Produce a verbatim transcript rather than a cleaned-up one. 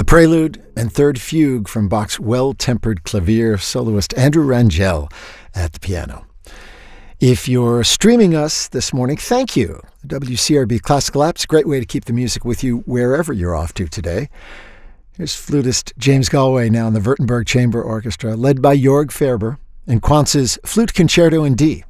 prelude and third fugue from Bach's Well-Tempered Clavier, soloist Andrew Rangel at the piano. If you're streaming us this morning, thank you. W C R B Classical App's a great way to keep the music with you wherever you're off to today. Here's flutist James Galway now in the Württemberg Chamber Orchestra, led by Jorg Ferber, and Quantz's Flute Concerto in D.